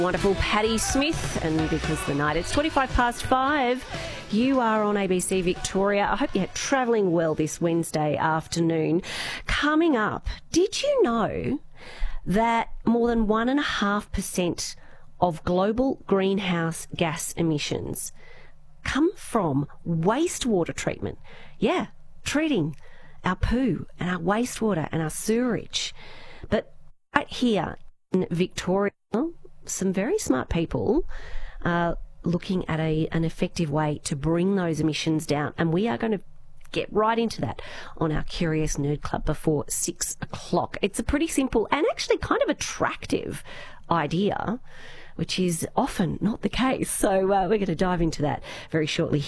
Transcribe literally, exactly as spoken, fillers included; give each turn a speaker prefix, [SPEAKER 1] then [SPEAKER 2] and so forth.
[SPEAKER 1] Wonderful Patti Smith, and because the night it's twenty-five past five, you are on A B C Victoria. I hope you're travelling well this Wednesday afternoon. Coming up, did you know that more than one and a half percent of global greenhouse gas emissions come from wastewater treatment? Yeah, treating our poo and our wastewater and our sewerage. But right here in Victoria, some very smart people are looking at a, an effective way to bring those emissions down, and we are going to get right into that on our Curious Nerd Club before six o'clock. It's a pretty simple and actually kind of attractive idea, which is often not the case. So uh, we're going to dive into that very shortly.